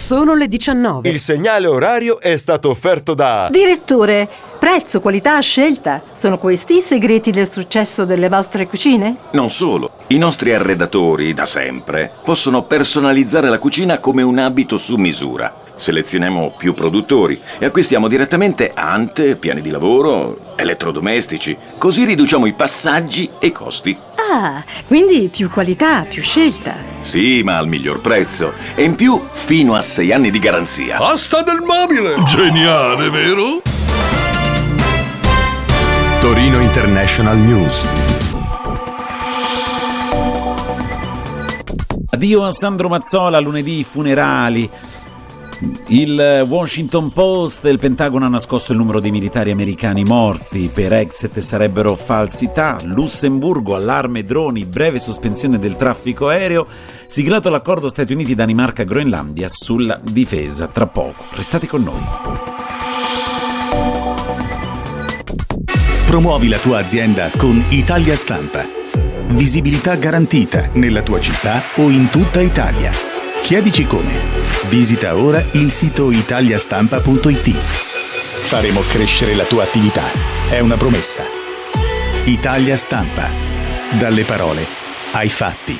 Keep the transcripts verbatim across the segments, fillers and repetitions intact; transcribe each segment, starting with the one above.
Sono le diciannove. Il segnale orario è stato offerto da... Direttore, prezzo, qualità, scelta. Sono questi i segreti del successo delle vostre cucine? Non solo. I nostri arredatori, da sempre, possono personalizzare la cucina come un abito su misura. Selezioniamo più produttori e acquistiamo direttamente ante, piani di lavoro, elettrodomestici. Così riduciamo i passaggi e i costi. Ah, quindi più qualità, più scelta. Sì, ma al miglior prezzo. E in più, fino a sei anni di garanzia. Asta del mobile! Geniale, vero? Torino International News. Addio a Sandro Mazzola, lunedì funerali. Il Washington Post: il Pentagono ha nascosto il numero dei militari americani morti, per exit sarebbero falsità. Lussemburgo, allarme droni, breve sospensione del traffico aereo. Siglato l'accordo Stati Uniti, Danimarca, Groenlandia sulla difesa. Tra poco, restate con noi. Promuovi la tua azienda con Italia Stampa. Visibilità garantita nella tua città o in tutta Italia. Chiedici come. Visita ora il sito italiastampa punto it. Faremo crescere la tua attività. È una promessa. Italia Stampa. Dalle parole ai fatti.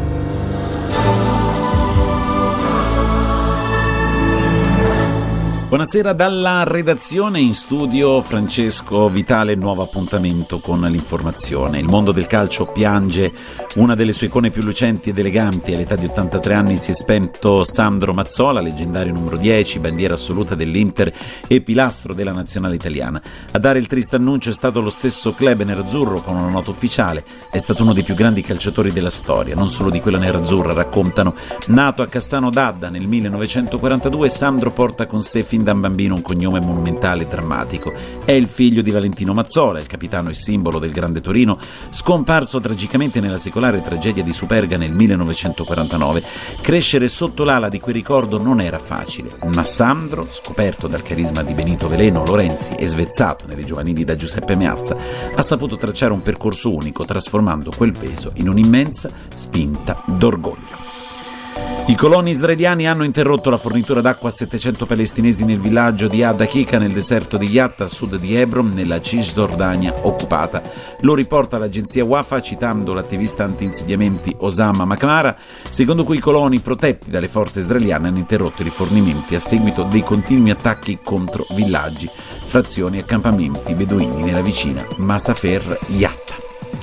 Buonasera dalla redazione, in studio Francesco Vitale. Nuovo appuntamento con l'informazione. Il mondo del calcio piange una delle sue icone più lucenti ed eleganti. All'età di ottantatré anni si è spento Sandro Mazzola, leggendario numero dieci, bandiera assoluta dell'Inter e pilastro della nazionale italiana. A dare il triste annuncio è stato lo stesso club nerazzurro con una nota ufficiale. È stato uno dei più grandi calciatori della storia, non solo di quella nerazzurra, raccontano. Nato a Cassano d'Adda nel millenovecentoquarantadue, Sandro porta con sé fin da un bambino un cognome monumentale e drammatico. È il figlio di Valentino Mazzola, il capitano e simbolo del Grande Torino, scomparso tragicamente nella secolare tragedia di Superga nel millenovecentoquarantanove. Crescere sotto l'ala di quel ricordo non era facile, ma Sandro, scoperto dal carisma di Benito Veleno, Lorenzi e svezzato nelle giovanili da Giuseppe Meazza, ha saputo tracciare un percorso unico, trasformando quel peso in un'immensa spinta d'orgoglio. I coloni israeliani hanno interrotto la fornitura d'acqua a settecento palestinesi nel villaggio di Ad Hakika nel deserto di Yatta a sud di Hebron nella Cisgiordania occupata. Lo riporta l'agenzia Wafa citando l'attivista anti-insediamenti Osama Makamara, secondo cui i coloni protetti dalle forze israeliane hanno interrotto i rifornimenti a seguito dei continui attacchi contro villaggi, frazioni e accampamenti beduini nella vicina Masafer Yatta.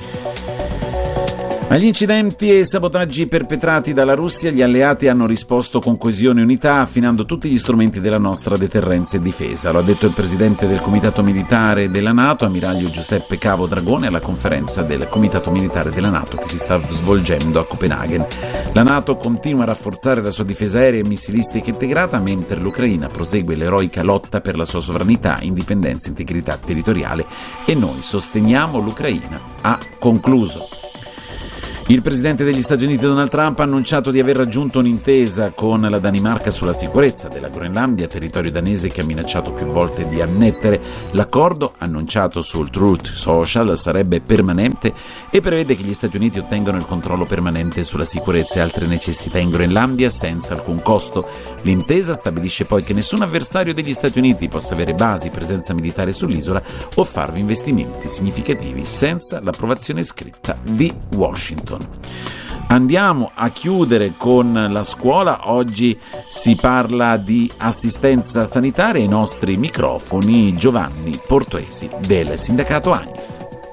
Agli incidenti e sabotaggi perpetrati dalla Russia, gli alleati hanno risposto con coesione e unità, affinando tutti gli strumenti della nostra deterrenza e difesa. Lo ha detto il presidente del Comitato Militare della NATO, ammiraglio Giuseppe Cavo Dragone, alla conferenza del Comitato Militare della NATO che si sta svolgendo a Copenaghen. La NATO continua a rafforzare la sua difesa aerea e missilistica integrata, mentre l'Ucraina prosegue l'eroica lotta per la sua sovranità, indipendenza e integrità territoriale, e noi sosteniamo l'Ucraina. Ha concluso. Il presidente degli Stati Uniti Donald Trump ha annunciato di aver raggiunto un'intesa con la Danimarca sulla sicurezza della Groenlandia, territorio danese che ha minacciato più volte di annettere. L'accordo, annunciato sul Truth Social, sarebbe permanente e prevede che gli Stati Uniti ottengano il controllo permanente sulla sicurezza e altre necessità in Groenlandia senza alcun costo. L'intesa stabilisce poi che nessun avversario degli Stati Uniti possa avere basi, presenza militare sull'isola o farvi investimenti significativi senza l'approvazione scritta di Washington. Andiamo a chiudere con la scuola. Oggi si parla di assistenza sanitaria. Ai nostri microfoni Giovanni Portoesi del sindacato AGNIF.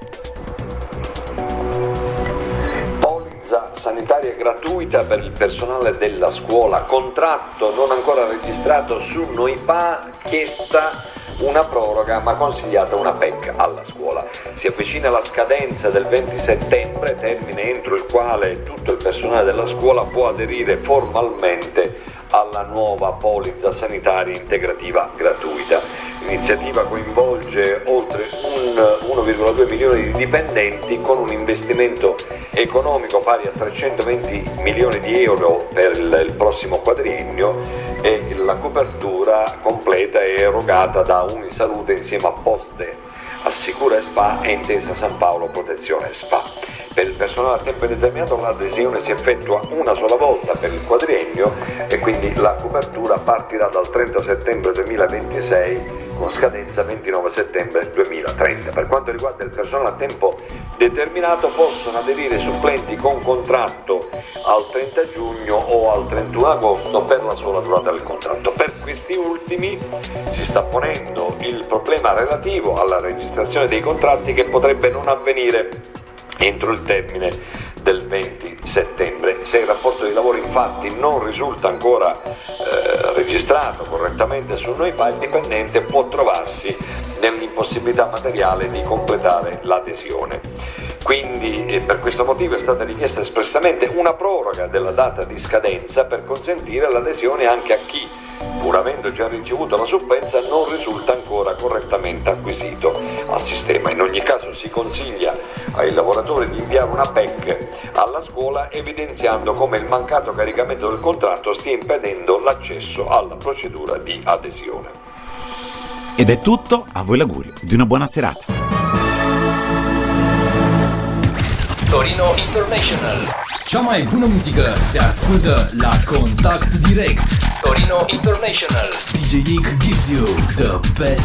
Polizza sanitaria gratuita per il personale della scuola, contratto non ancora registrato su Noipa, chiesta una proroga ma consigliata una P E C alla scuola. Si avvicina la scadenza del venti settembre, termine entro il quale tutto il personale della scuola può aderire formalmente alla nuova polizza sanitaria integrativa gratuita. L'iniziativa coinvolge oltre uno virgola due milioni di dipendenti con un investimento economico pari a trecentoventi milioni di euro per il, il prossimo quadriennio, e la copertura completa è erogata da Unisalute insieme a Poste Assicura S P A e Intesa San Paolo Protezione S P A. Per il personale a tempo indeterminato l'adesione si effettua una sola volta per il quadriennio e quindi la copertura partirà dal trenta settembre duemilaventisei con scadenza ventinove settembre duemilatrenta. Per quanto riguarda il personale a tempo determinato, possono aderire i supplenti con contratto al trenta giugno o al trentuno agosto per la sola durata del contratto. Per questi ultimi si sta ponendo il problema relativo alla registrazione dei contratti, che potrebbe non avvenire entro il termine del venti settembre. Se il rapporto di lavoro infatti non risulta ancora eh, registrato correttamente su NoiPA, il dipendente può trovarsi nell'impossibilità materiale di completare l'adesione. Quindi eh, per questo motivo è stata richiesta espressamente una proroga della data di scadenza per consentire l'adesione anche a chi, pur avendo già ricevuto la supplenza, non risulta ancora correttamente acquisito al sistema. In ogni caso si consiglia ai lavoratori di inviare una P E C alla scuola, evidenziando come il mancato caricamento del contratto stia impedendo l'accesso alla procedura di adesione. Ed è tutto, a voi l'augurio di una buona serata. Torino International. Cea mai bună muzică se ascultă la Contact Direct. Torino International. D J Nick gives you the best